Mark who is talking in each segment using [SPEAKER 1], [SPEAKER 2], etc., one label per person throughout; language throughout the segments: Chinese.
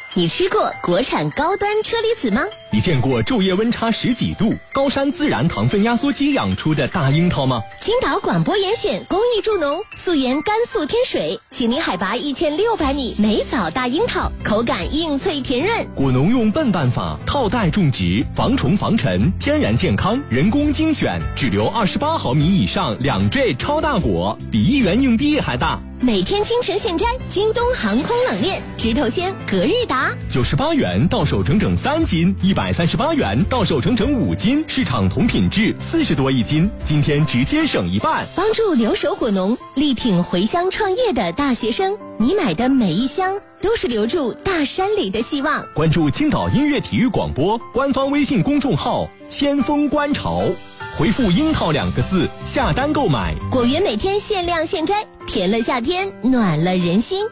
[SPEAKER 1] 你吃过国产高端车厘子吗？
[SPEAKER 2] 你见过昼夜温差10几度、高山自然糖分压缩机养出的大樱桃吗？
[SPEAKER 1] 青岛广播严选公益助农，素颜甘肃天水，请您海拔1600米梅枣大樱桃，口感硬脆甜润。
[SPEAKER 2] 果农用笨办法套袋种植，防虫防尘，天然健康，人工精选，只留28毫米以上2坠超大果，比1元硬币还大。
[SPEAKER 1] 每天清晨现摘，京东航空冷链，直头鲜，隔日达
[SPEAKER 2] ，98元到手整整3斤，138元到手整整5斤，市场同品质40多一斤，今天直接省1半，
[SPEAKER 1] 帮助留守果农，力挺回乡创业的大学生。你买的每一箱都是留住大山里的希望。
[SPEAKER 2] 关注青岛音乐体育广播官方微信公众号先锋观潮，回复樱桃2个字下单购买，
[SPEAKER 1] 果园每天限量现摘，甜了夏天，暖了人心。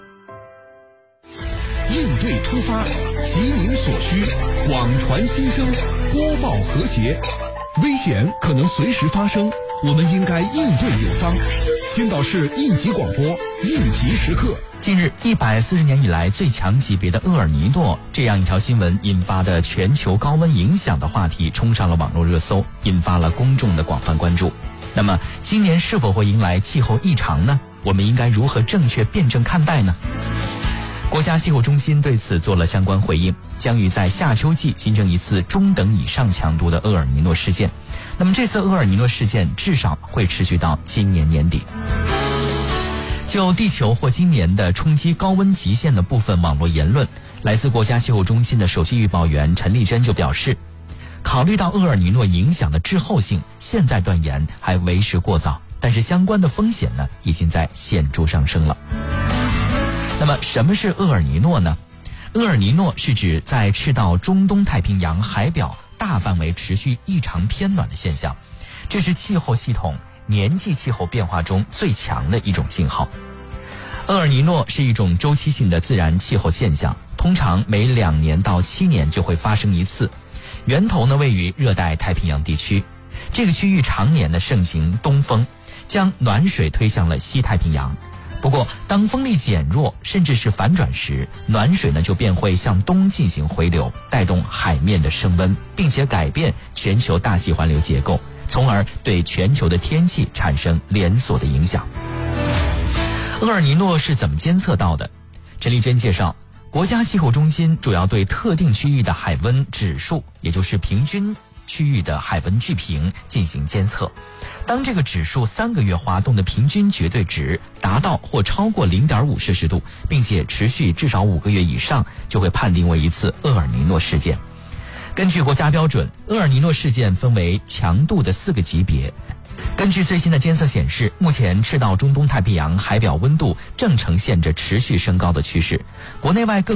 [SPEAKER 3] 应对突发，急民所需，广传心声，播报和谐。危险可能随时发生，我们应该应对有方。青岛市应急广播，应急时刻。
[SPEAKER 4] 近日，140年以来最强级别的厄尔尼诺这样一条新闻引发的全球高温影响的话题冲上了网络热搜，引发了公众的广泛关注。那么，今年是否会迎来气候异常呢？我们应该如何正确辩证看待呢？国家气候中心对此做了相关回应，将于在夏秋季形成一次中等以上强度的厄尔尼诺事件。那么这次厄尔尼诺事件至少会持续到今年年底。就地球或今年的冲击高温极限的部分网络言论，来自国家气候中心的首席预报员陈丽娟就表示，考虑到厄尔尼诺影响的滞后性，现在断言还为时过早，但是相关的风险呢，已经在显著上升了。那么什么是厄尔尼诺呢？厄尔尼诺是指在赤道中东太平洋海表大范围持续异常偏暖的现象，这是气候系统年季气候变化中最强的一种信号。厄尔尼诺是一种周期性的自然气候现象，通常每2年到7年就会发生一次，源头呢位于热带太平洋地区，这个区域常年的盛行东风，将暖水推向了西太平洋。不过当风力减弱甚至是反转时，暖水呢就便会向东进行回流，带动海面的升温，并且改变全球大气环流结构，从而对全球的天气产生连锁的影响。厄尔尼诺是怎么监测到的？陈丽娟介绍，国家气候中心主要对特定区域的海温指数，也就是平均区域的海温巨平进行监测。当这个指数3个月滑动的平均绝对值达到或超过 0.5 摄氏度，并且持续至少5个月以上，就会判定为一次厄尔尼诺事件。根据国家标准，厄尔尼诺事件分为强度的4个级别。根据最新的监测显示，目前赤道中东太平洋海表温度正呈现着持续升高的趋势，国内外各